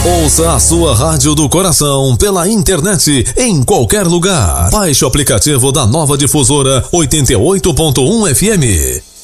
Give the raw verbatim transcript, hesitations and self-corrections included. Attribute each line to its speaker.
Speaker 1: Ouça a sua rádio do coração pela internet em qualquer lugar. Baixe o aplicativo da Nova Difusora oitenta e oito ponto um F M.